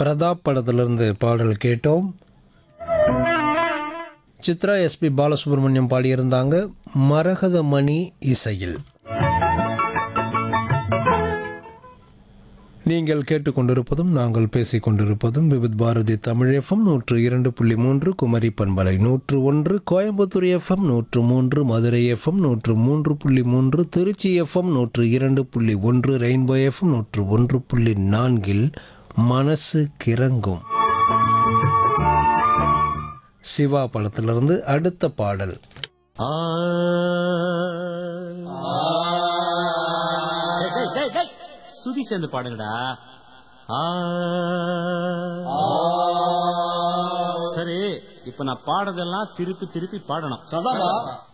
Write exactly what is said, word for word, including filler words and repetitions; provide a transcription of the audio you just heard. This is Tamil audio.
பிரதாப் படத்திலிருந்து பாடல் கேட்டோம். சித்ரா எஸ்பி பாலசுப்ரமணியம் பாடியிருந்தாங்க மரகத மணி இசையில். நீங்கள் கேட்டுக்கொண்டிருப்பதும் நாங்கள் பேசிக் கொண்டிருப்பதும் விவித் பாரதி தமிழ் எஃப்எம் நூற்று இரண்டு புள்ளி மூன்று, குமரி பண்பலை நூற்று ஒன்று, கோயம்புத்தூர் எஃப்எம் நூற்று மூன்று, மதுரை எஃப்எம் நூற்று மூன்று புள்ளி மூன்று, திருச்சி எஃப்எம் நூற்று இரண்டு புள்ளி ஒன்று, ரெயின்போ எஃப்எம் நூற்று ஒன்று புள்ளி நான்கில் மனசு கிறங்கும். சிவா படத்திலிருந்து அடுத்த பாடல். சுதி சேர்ந்து பாடுங்கடா. சரி, இப்ப நான் பாடுறதெல்லாம் திருப்பி திருப்பி பாடணும்.